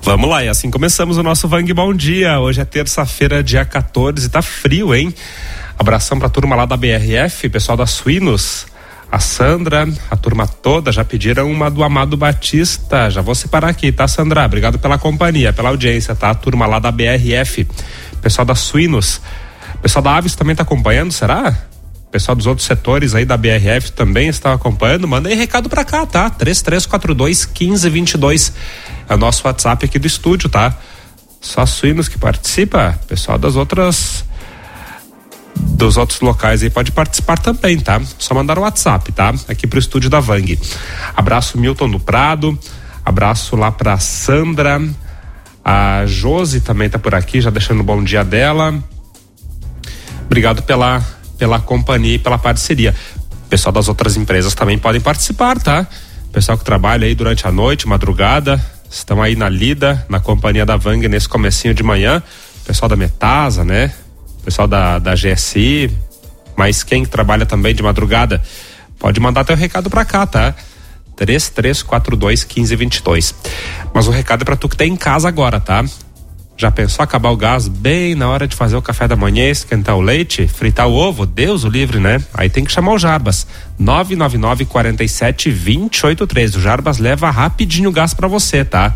Vamos lá, e assim começamos o nosso Vang Bom Dia. Hoje é terça-feira, dia 14, tá frio, hein? Abração pra turma lá da BRF, pessoal da Suínos, a Sandra, a turma toda, já pediram uma do Amado Batista. Já vou separar aqui, tá, Sandra? Obrigado pela companhia, pela audiência, tá? A turma lá da BRF, pessoal da Suínos, pessoal da Aves também tá acompanhando, será? Pessoal dos outros setores aí da BRF também estão acompanhando. Manda aí recado pra cá, tá? 3342-1522 é o nosso WhatsApp aqui do estúdio, tá? Só Suínos que participa, pessoal dos outros locais aí pode participar também, tá? Só mandar o WhatsApp, tá? Aqui pro estúdio da Vang. Abraço Milton do Prado, abraço lá pra Sandra, a Josi também tá por aqui, já deixando o bom dia dela. Obrigado pela companhia e pela parceria. Pessoal das outras empresas também podem participar, tá? Pessoal que trabalha aí durante a noite, madrugada, estão aí na lida, na companhia da Vang nesse comecinho de manhã. Pessoal da Metasa, né? Pessoal da GSI, mas quem trabalha também de madrugada, pode mandar teu recado pra cá, tá? 3342-1522. Mas o recado é pra tu que tá em casa agora, tá? Já pensou acabar o gás bem na hora de fazer o café da manhã, esquentar o leite, fritar o ovo? Deus o livre, né? Aí tem que chamar o Jarbas. 999-47-2083. O Jarbas leva rapidinho o gás pra você, tá?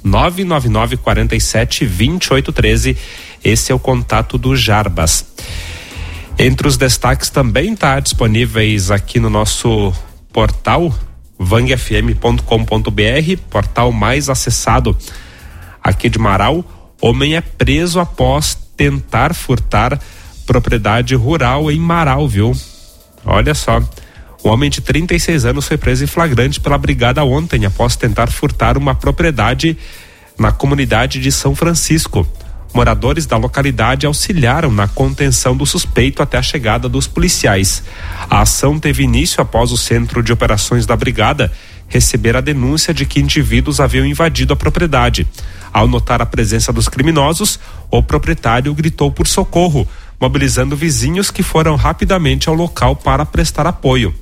999-47-2813. Esse é o contato do Jarbas. Entre os destaques também tá disponíveis aqui no nosso portal vangfm.com.br, portal mais acessado aqui de Marau. Homem é preso após tentar furtar propriedade rural em Marau, viu? Olha só, um homem de 36 anos foi preso em flagrante pela brigada ontem após tentar furtar uma propriedade na comunidade de São Francisco. Moradores da localidade auxiliaram na contenção do suspeito até a chegada dos policiais. A ação teve início após o Centro de Operações da Brigada receber a denúncia de que indivíduos haviam invadido a propriedade. Ao notar a presença dos criminosos, o proprietário gritou por socorro, mobilizando vizinhos que foram rapidamente ao local para prestar apoio.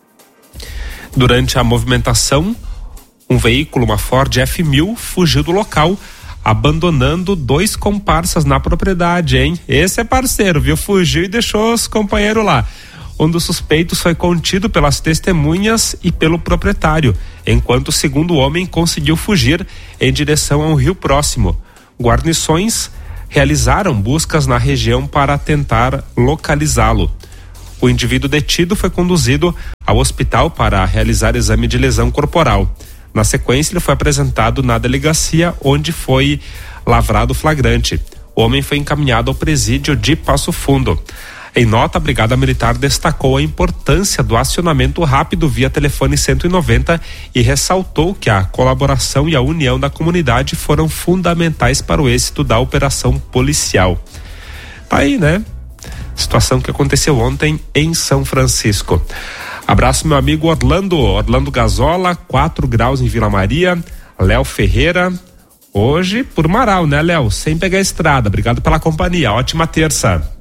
Durante a movimentação, um veículo, uma Ford F1000, fugiu do local, abandonando 2 comparsas na propriedade, hein? Esse é parceiro, viu? Fugiu e deixou os companheiros lá. Um dos suspeitos foi contido pelas testemunhas e pelo proprietário, enquanto o segundo homem conseguiu fugir em direção a um rio próximo. Guarnições realizaram buscas na região para tentar localizá-lo. O indivíduo detido foi conduzido ao hospital para realizar exame de lesão corporal. Na sequência, ele foi apresentado na delegacia, onde foi lavrado o flagrante. O homem foi encaminhado ao presídio de Passo Fundo. Em nota, a Brigada Militar destacou a importância do acionamento rápido via telefone 190 e ressaltou que a colaboração e a união da comunidade foram fundamentais para o êxito da operação policial. Tá aí, né? Situação que aconteceu ontem em São Francisco. Abraço meu amigo Orlando Gazola, 4 graus em Vila Maria, Léo Ferreira, hoje por Marau, né, Léo? Sem pegar a estrada. Obrigado pela companhia, ótima terça.